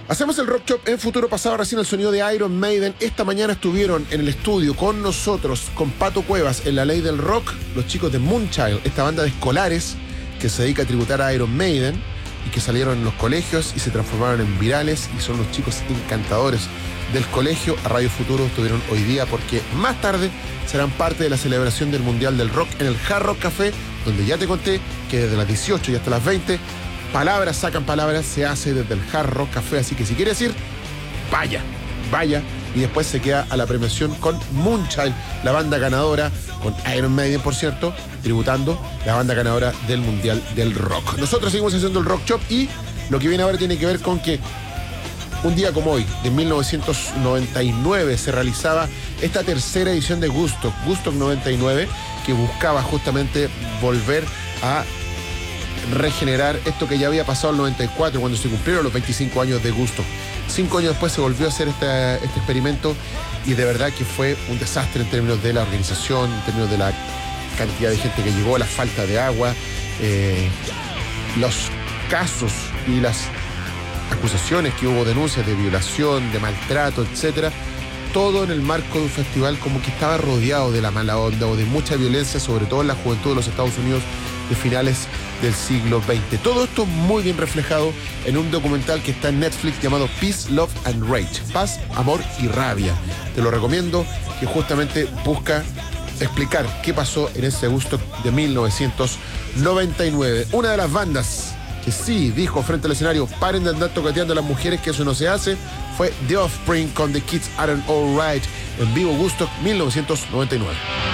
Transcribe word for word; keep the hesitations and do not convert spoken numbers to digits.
Hacemos el Rock Shop en Futuro Pasado, recién el sonido de Iron Maiden. Esta mañana estuvieron en el estudio con nosotros, con Pato Cuevas, en La Ley del Rock, los chicos de Moonchild, esta banda de escolares que se dedica a tributar a Iron Maiden y que salieron en los colegios y se transformaron en virales y son los chicos encantadores del colegio. A Radio Futuro estuvieron hoy día porque más tarde serán parte de la celebración del Mundial del Rock en el Hard Rock Café, donde ya te conté que desde las dieciocho y hasta las veinte palabras sacan palabras, se hace desde el Hard Rock Café, así que si quieres ir, vaya, vaya, y después se queda a la premiación con Moonchild, la banda ganadora, con Iron Maiden, por cierto, tributando la banda ganadora del Mundial del Rock. Nosotros seguimos haciendo el Rock Shop y lo que viene ahora tiene que ver con que un día como hoy, de mil novecientos noventa y nueve, se realizaba esta tercera edición de Woodstock, Woodstock noventa y nueve, que buscaba justamente volver a regenerar esto que ya había pasado en el noventa y cuatro, cuando se cumplieron los veinticinco años de Woodstock. Cinco años después se volvió a hacer este, este experimento y de verdad que fue un desastre en términos de la organización, en términos de la cantidad de gente que llegó, la falta de agua, eh, los casos y las acusaciones que hubo, denuncias de violación, de maltrato, etcétera. Todo en el marco de un festival como que estaba rodeado de la mala onda o de mucha violencia, sobre todo en la juventud de los Estados Unidos de finales del siglo veinte. Todo esto muy bien reflejado en un documental que está en Netflix llamado Peace, Love and Rage. Paz, amor y rabia. Te lo recomiendo, que justamente busca explicar qué pasó en ese Woodstock de mil novecientos noventa y nueve. Una de las bandas que sí dijo frente al escenario, paren de andar tocateando a las mujeres, que eso no se hace, fue The Offspring con The Kids Aren't Alright en vivo Woodstock mil novecientos noventa y nueve.